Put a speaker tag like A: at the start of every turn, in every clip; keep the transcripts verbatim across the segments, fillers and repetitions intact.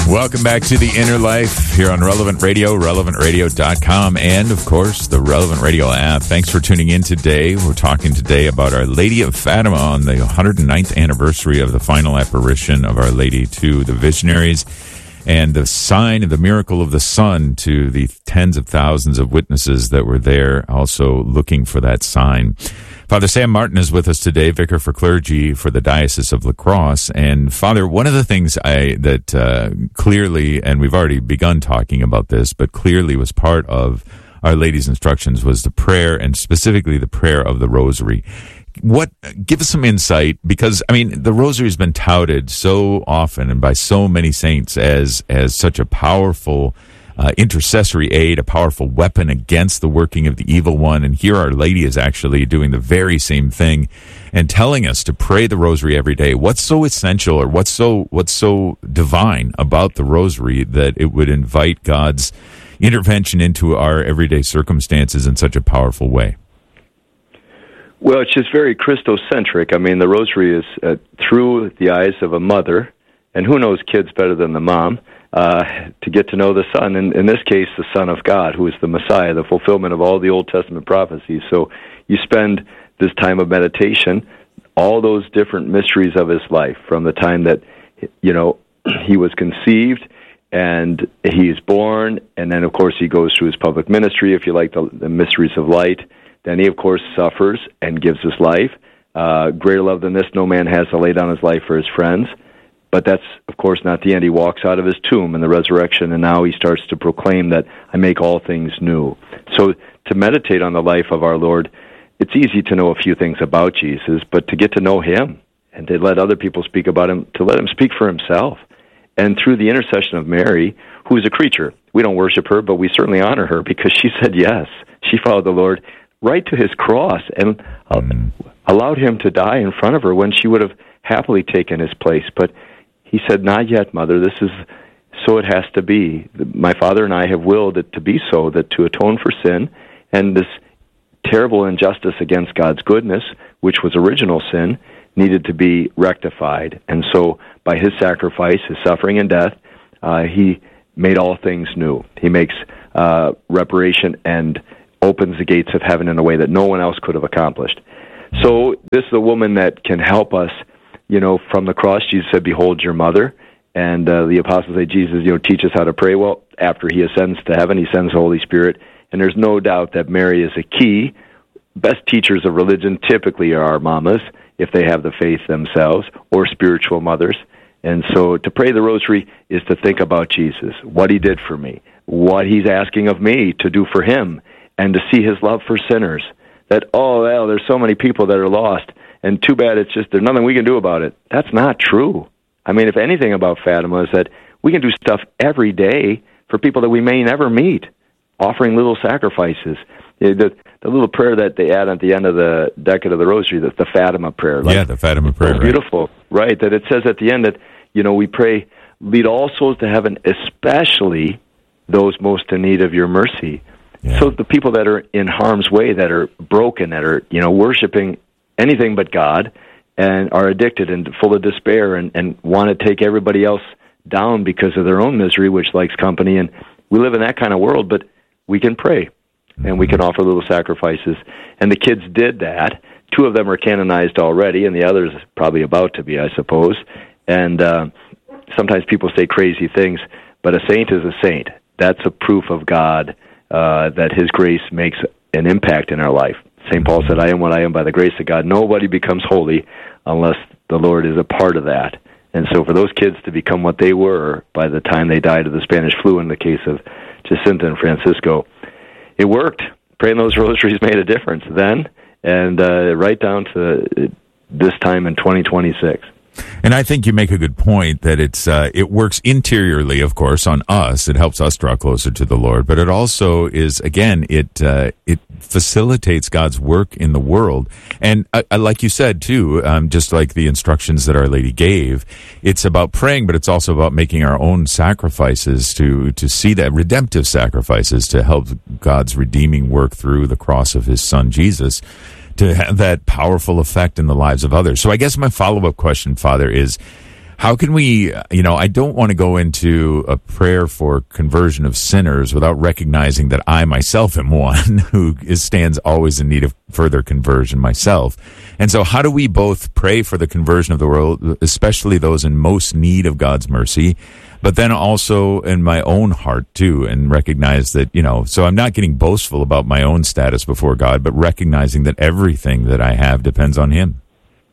A: Welcome back to The Inner Life here on Relevant Radio, relevant radio dot com, and, of course, the Relevant Radio app. Thanks for tuning in today. We're talking today about Our Lady of Fatima on the one hundred ninth anniversary of the final apparition of Our Lady to the visionaries and the sign of the miracle of the sun to the tens of thousands of witnesses that were there also looking for that sign. Father Sam Martin is with us today, Vicar for Clergy for the Diocese of La Crosse. And Father, one of the things I that uh, clearly, and we've already begun talking about this, but clearly was part of Our Lady's instructions was the prayer, and specifically the prayer of the Rosary. What, give us some insight, because, I mean, the Rosary has been touted so often and by so many saints as as such a powerful Uh, intercessory aid, a powerful weapon against the working of the evil one. And here Our Lady is actually doing the very same thing and telling us to pray the Rosary every day. What's so essential, or what's so what's so divine about the Rosary that it would invite God's intervention into our everyday circumstances in such a powerful way?
B: Well, it's just very Christocentric. I mean, the Rosary is uh, through the eyes of a mother, and who knows kids better than the mom, Uh, to get to know the Son, and in this case, the Son of God, who is the Messiah, the fulfillment of all the Old Testament prophecies. So you spend this time of meditation, all those different mysteries of his life, from the time that, you know, he was conceived, and he is born, and then, of course, he goes through his public ministry, if you like, the, the mysteries of light. Then he, of course, suffers and gives his life. Uh, greater love than this no man has to lay down his life for his friends. But that's, of course, not the end. He walks out of his tomb in the resurrection, and now he starts to proclaim that I make all things new. So to meditate on the life of our Lord, it's easy to know a few things about Jesus, but to get to know him and to let other people speak about him, to let him speak for himself. And through the intercession of Mary, who is a creature, we don't worship her, but we certainly honor her because she said yes. She followed the Lord right to his cross and uh, allowed him to die in front of her when she would have happily taken his place. But he said, not yet, Mother, this is so it has to be. My Father and I have willed it to be so, that to atone for sin and this terrible injustice against God's goodness, which was original sin, needed to be rectified. And so by his sacrifice, his suffering and death, uh, he made all things new. He makes uh, reparation and opens the gates of heaven in a way that no one else could have accomplished. So this is a woman that can help us. You know, from the cross, Jesus said, behold your mother. And uh, the apostles say, Jesus, you know, teach us how to pray. Well, after he ascends to heaven, he sends the Holy Spirit. And there's no doubt that Mary is a key. Best teachers of religion typically are our mamas, if they have the faith themselves, or spiritual mothers. And so to pray the Rosary is to think about Jesus, what he did for me, what he's asking of me to do for him, and to see his love for sinners. That, oh, well, there's so many people that are lost. And too bad it's just there's nothing we can do about it. That's not true. I mean, if anything about Fatima is that we can do stuff every day for people that we may never meet, offering little sacrifices. The, the little prayer that they add at the end of the decade of the Rosary, the, the Fatima prayer. Like,
A: yeah, the Fatima prayer.
B: Right? Beautiful, right? That it says at the end that, you know, we pray, lead all souls to heaven, especially those most in need of your mercy. Yeah. So the people that are in harm's way, that are broken, that are, you know, worshiping anything but God, and are addicted and full of despair and, and want to take everybody else down because of their own misery, which likes company. And we live in that kind of world, but we can pray, and we can offer little sacrifices. And the kids did that. Two of them are canonized already, and the other's probably about to be, I suppose. And uh, sometimes people say crazy things, but a saint is a saint. That's a proof of God, uh, that his grace makes an impact in our life. Saint Paul said, I am what I am by the grace of God. Nobody becomes holy unless the Lord is a part of that. And so for those kids to become what they were by the time they died of the Spanish flu in the case of Jacinta and Francisco, it worked. Praying those rosaries made a difference then, and uh, right down to this time in twenty twenty-six.
A: And I think you make a good point that it's uh, it works interiorly, of course, on us. It helps us draw closer to the Lord, but it also is, again, it uh, it facilitates God's work in the world. And uh, like you said, too, um, just like the instructions that Our Lady gave, it's about praying, but it's also about making our own sacrifices to, to see that, redemptive sacrifices to help God's redeeming work through the cross of his Son, Jesus, to have that powerful effect in the lives of others. So I guess my follow-up question, Father, is How can we, you know, I don't want to go into a prayer for conversion of sinners without recognizing that I myself am one who is, stands always in need of further conversion myself. And so how do we both pray for the conversion of the world, especially those in most need of God's mercy, but then also in my own heart too, and recognize that, you know, so I'm not getting boastful about my own status before God, but recognizing that everything that I have depends on Him.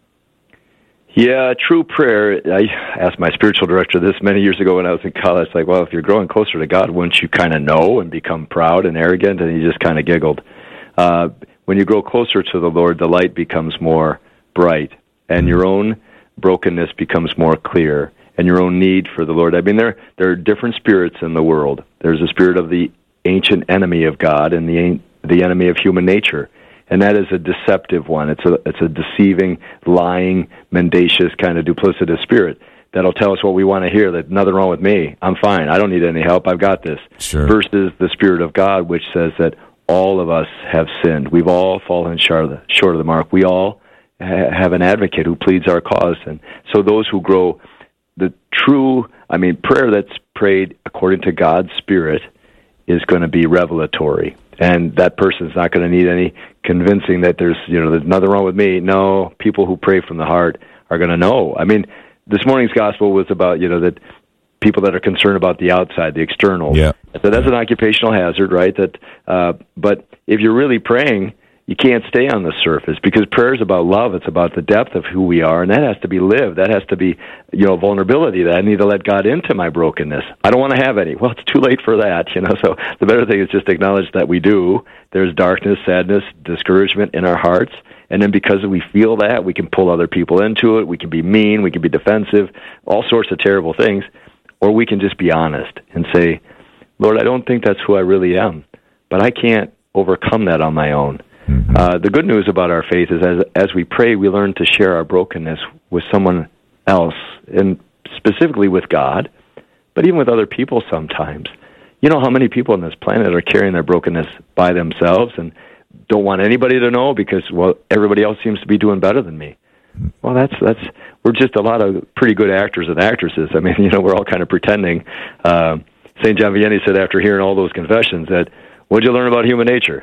B: Yeah, true prayer. I asked my spiritual director this many years ago when I was in college, like, well, if you're growing closer to God, wouldn't you kind of know and become proud and arrogant? And he just kind of giggled. Uh, when you grow closer to the Lord, the light becomes more bright, and your own brokenness becomes more clear, and your own need for the Lord. I mean, there there are different spirits in the world. There's a spirit of the ancient enemy of God and the the enemy of human nature, and that is a deceptive one. It's a it's a deceiving, lying, mendacious kind of duplicitous spirit that'll tell us what we want to hear. That nothing wrong with me. I'm fine. I don't need any help. I've got this.
A: Sure.
B: Versus the Spirit of God, which says that all of us have sinned. We've all fallen short of the, short of the mark. We all ha- have an advocate who pleads our cause, and so those who grow. The true, I mean, prayer that's prayed according to God's Spirit is going to be revelatory. And that person's not going to need any convincing that there's, you know, there's nothing wrong with me. No, people who pray from the heart are going to know. I mean, this morning's gospel was about, you know, that people that are concerned about the outside, the external.
A: Yeah.
B: So that's an occupational hazard, right? That, uh, but if you're really praying, you can't stay on the surface, because prayer is about love. It's about the depth of who we are, and that has to be lived. That has to be, you know, vulnerability, that I need to let God into my brokenness. I don't want to have any. Well, it's too late for that, you know. So the better thing is just acknowledge that we do. There's darkness, sadness, discouragement in our hearts, and then because we feel that, we can pull other people into it. We can be mean. We can be defensive, all sorts of terrible things. Or we can just be honest and say, Lord, I don't think that's who I really am, but I can't overcome that on my own. Mm-hmm. Uh, the good news about our faith is as as we pray, we learn to share our brokenness with someone else, and specifically with God, but even with other people sometimes. You know how many people on this planet are carrying their brokenness by themselves and don't want anybody to know because, well, everybody else seems to be doing better than me. Well, that's that's we're just a lot of pretty good actors and actresses. I mean, you know, we're all kind of pretending. Uh, Saint John Vianney said after hearing all those confessions that, what'd you learn about human nature?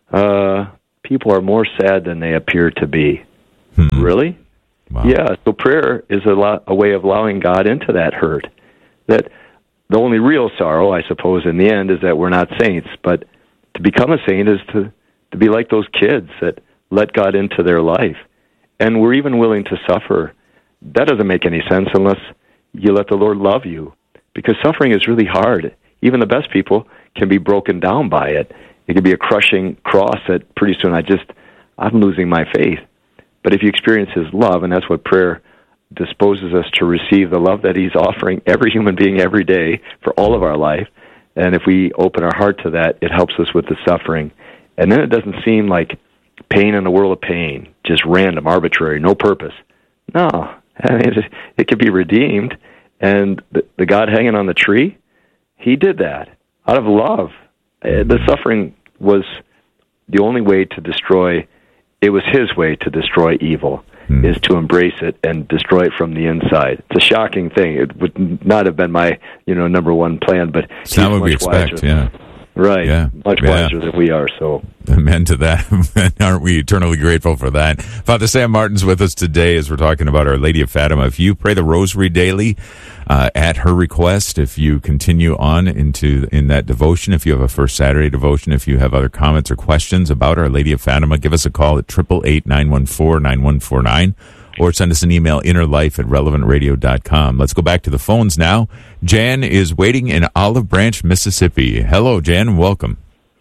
B: Uh, people are more sad than they appear to be. Hmm. Really?
A: Wow.
B: Yeah, so prayer is a, lot, a way of allowing God into that hurt. That the only real sorrow, I suppose, in the end, is that we're not saints. But to become a saint is to, to be like those kids that let God into their life. And we're even willing to suffer. That doesn't make any sense unless you let the Lord love you. Because suffering is really hard. Even the best people can be broken down by it. It can be a crushing cross that pretty soon I just, I'm losing my faith. But if you experience His love, and that's what prayer disposes us to receive, the love that He's offering every human being every day for all of our life, and if we open our heart to that, it helps us with the suffering. And then it doesn't seem like pain in a world of pain, just random, arbitrary, no purpose. No, I mean, it, it can be redeemed. And the, the God hanging on the tree, He did that out of love. The suffering was the only way to destroy, it was His way to destroy evil, mm. is to embrace it and destroy it from the inside. It's a shocking thing. It would not have been my, you know, number one plan, but
A: it's not what we expect, yeah.
B: Right,
A: yeah.
B: much wiser yeah. than we are, so.
A: Amen to that. Aren't we eternally grateful for that? Father Sam Martin's with us today as we're talking about Our Lady of Fatima. If you pray the rosary daily uh, at her request, if you continue on into in that devotion, if you have a First Saturday devotion, if you have other comments or questions about Our Lady of Fatima, give us a call at eight eight eight, nine one four, nine one four nine. Or send us an email, innerlife at relevant radio dot com. Let's go back to the phones now. Jan is waiting in Olive Branch, Mississippi. Hello, Jan. Welcome.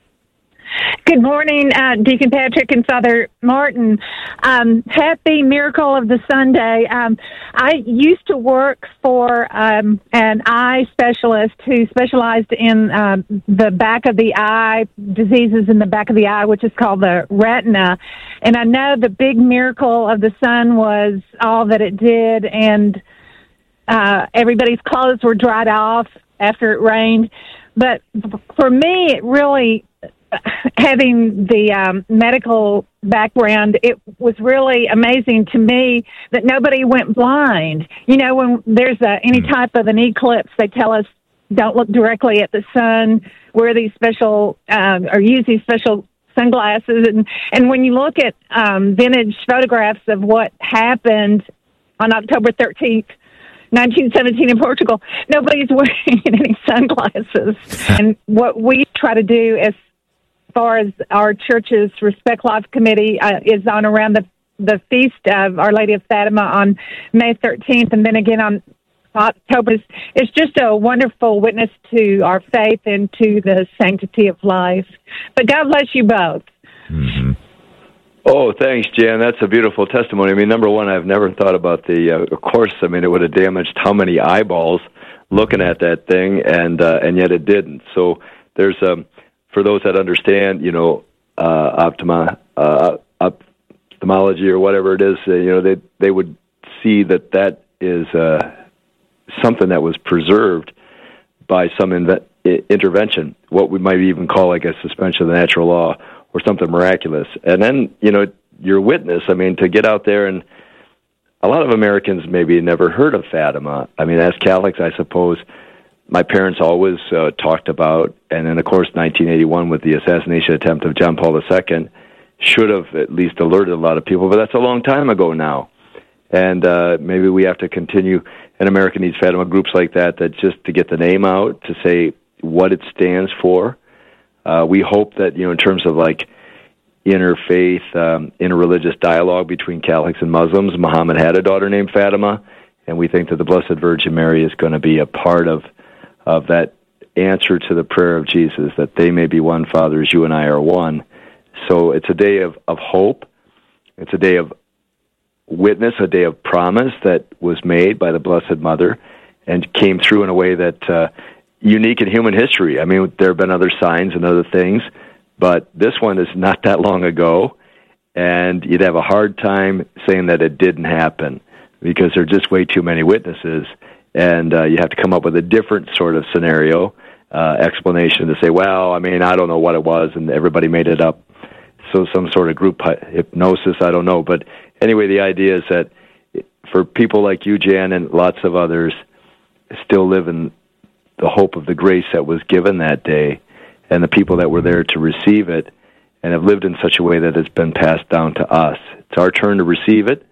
C: Good morning, uh, Deacon Patrick and Father Martin. Um, happy Miracle of the Sunday. Um, I used to work for um, an eye specialist who specialized in uh, the back of the eye, diseases in the back of the eye, which is called the retina. And I know the big miracle of the sun was all that it did, and uh, everybody's clothes were dried off after it rained. But for me, it really having the um, medical background, it was really amazing to me that nobody went blind. You know, when there's a, any type of an eclipse, they tell us don't look directly at the sun, wear these special, um, or use these special sunglasses. And, and when you look at um, vintage photographs of what happened on October thirteenth, nineteen seventeen in Portugal, nobody's wearing any sunglasses. And what we try to do as far as our church's Respect Life Committee uh, is on around the, the feast of Our Lady of Fatima on May thirteenth, and then again on October. It's, it's just a wonderful witness to our faith and to the sanctity of life. But God bless you both.
A: Mm-hmm.
B: Oh, thanks, Jan. That's a beautiful testimony. I mean, number one, I've never thought about the, uh, of course, I mean, it would have damaged how many eyeballs looking at that thing, and uh, and yet it didn't. So there's, um, for those that understand, you know, uh, optima, uh, ophthalmology or whatever it is, uh, you know, they they would see that that is uh, something that was preserved by some inve- intervention, what we might even call like a suspension of the natural law, or something miraculous. And then, you know, your witness, I mean, to get out there, and a lot of Americans maybe never heard of Fatima. I mean, as Catholics, I suppose, my parents always uh, talked about, and then, of course, nineteen eighty-one with the assassination attempt of John Paul the Second should have at least alerted a lot of people, but that's a long time ago now. And uh, maybe we have to continue, and America needs Fatima groups like that, that just to get the name out, to say what it stands for. Uh, we hope that, you know, in terms of like interfaith, um, interreligious dialogue between Catholics and Muslims, Muhammad had a daughter named Fatima, and we think that the Blessed Virgin Mary is going to be a part of of that answer to the prayer of Jesus, that they may be one, Father, as you and I are one. So it's a day of, of hope. It's a day of witness, a day of promise that was made by the Blessed Mother and came through in a way that uh, unique in human history. I mean, there have been other signs and other things, but this one is not that long ago, and you'd have a hard time saying that it didn't happen because there are just way too many witnesses, and uh, you have to come up with a different sort of scenario, uh, explanation to say, well, I mean, I don't know what it was, and everybody made it up. So some sort of group hypnosis, I don't know. But anyway, the idea is that for people like you, Jan, and lots of others, still live in the hope of the grace that was given that day, and the people that were there to receive it and have lived in such a way that it's been passed down to us. It's our turn to receive it,